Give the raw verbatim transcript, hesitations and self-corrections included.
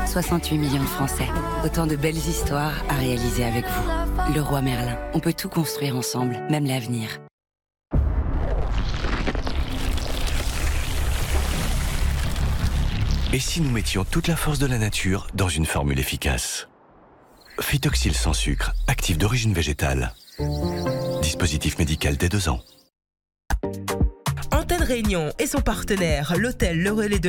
soixante-huit millions de Français. Autant de belles histoires à réaliser avec vous. Leroy Merlin. On peut tout construire ensemble, même l'avenir. Et si nous mettions toute la force de la nature dans une formule efficace ? Phytoxyl sans sucre, actif d'origine végétale. Dispositif médical dès deux ans. Antenne Réunion et son partenaire, l'hôtel Le Relais de